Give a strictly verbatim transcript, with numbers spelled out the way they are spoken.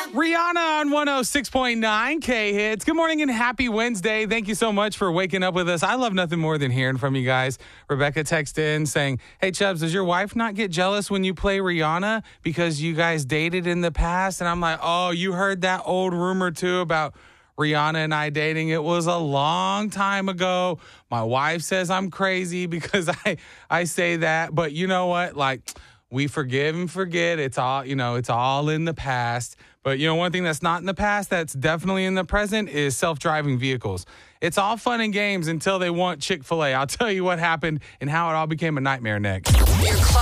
Rihanna on one oh six point nine K-Hits. Good morning and happy Wednesday. Thank you so much for waking up with us. I love nothing more than hearing from you guys. Rebecca texted in saying, hey, Chubbs, does your wife not get jealous when you play Rihanna because you guys dated in the past? And I'm like, oh, you heard that old rumor too about Rihanna and I dating? It was a long time ago. My wife says I'm crazy because I, I say that. But you know what? Like, we forgive and forget. It's all, you know, it's all in the past. But, you know, one thing that's not in the past that's definitely in the present is self-driving vehicles. It's all fun and games until they want Chick-fil-A. I'll tell you what happened and how it all became a nightmare next.